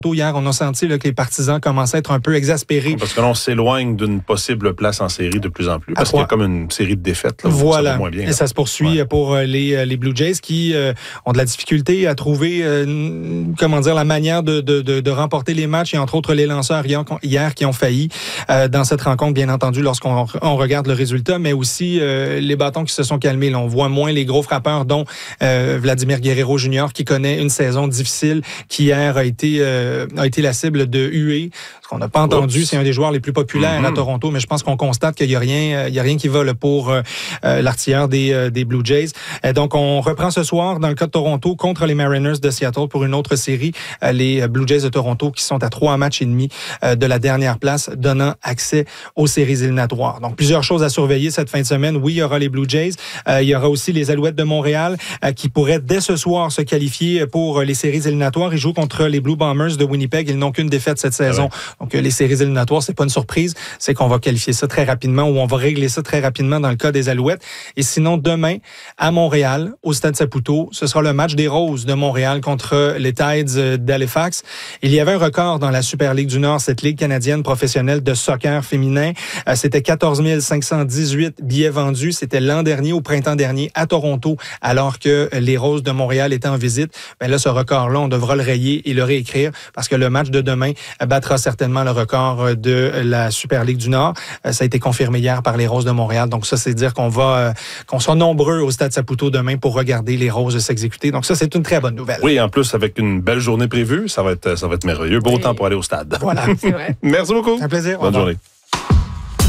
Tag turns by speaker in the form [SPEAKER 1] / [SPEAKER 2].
[SPEAKER 1] Hier, on a senti là, que les partisans commençaient à être un peu exaspérés.
[SPEAKER 2] Parce que là, on s'éloigne d'une possible place en série de plus en plus. Parce qu'il y a comme une série de défaites. Là,
[SPEAKER 1] voilà.
[SPEAKER 2] Ça va moins bien,
[SPEAKER 1] et ça se poursuit pour les Blue Jays qui ont de la difficulté à trouver la manière de remporter les matchs et entre autres les lanceurs hier qui ont failli dans cette rencontre, bien entendu, lorsqu'on regarde le résultat, mais aussi les bâtons qui se sont calmés. Là, on voit moins les gros frappeurs, dont Vladimir Guerrero Jr., qui connaît une saison difficile, qui hier a été la cible de huées. Ce qu'on n'a pas entendu, c'est un des joueurs les plus populaires à Toronto, mais je pense qu'on constate qu'il n'y a rien qui va là, pour l'artilleur des Blue Jays. Donc, on reprend ce soir, dans le cas de Toronto, contre les Mariners de Seattle pour une autre série. Les Blue Jays de Toronto qui sont à 3 matchs et demi de la dernière place, donnant accès aux séries éliminatoires. Donc, plusieurs choses à surveiller cette fin de semaine. Oui, il y aura les Blue Jays. Il y aura aussi les Alouettes de Montréal qui pourraient dès ce soir se qualifier pour les séries éliminatoires. Ils jouent contre les Blue Bombers de Winnipeg. Ils n'ont qu'une défaite cette saison. Donc, les séries éliminatoires, c'est pas une surprise. C'est qu'on va qualifier ça très rapidement ou on va régler ça très rapidement dans le cas des Alouettes. Et sinon, demain, à Montréal, au Stade Saputo, ce sera le match des Roses de Montréal contre les Tides d'Halifax. Il y avait un record dans la Super Ligue du Nord, cette Ligue canadienne professionnelle de soccer féminin. C'était 14 518 billets vendus. C'était l'an dernier, au printemps dernier, à Toronto, alors que les Roses de Montréal étaient en visite. Ben là, ce record-là, on devra le rayer et le réécrire parce que le match de demain battra certainement le record de la Super Ligue du Nord. Ça a été confirmé hier par les Roses de Montréal. Donc ça, c'est dire qu'on sera nombreux au Stade Saputo demain pour regarder les Roses s'exécuter. Donc ça, c'est une très bonne nouvelle.
[SPEAKER 2] Oui, en plus, avec une belle journée prévue, ça va être merveilleux. Beau temps pour aller au stade.
[SPEAKER 1] Voilà.
[SPEAKER 3] C'est vrai.
[SPEAKER 2] Merci beaucoup.
[SPEAKER 1] C'est un plaisir.
[SPEAKER 2] Bonne journée.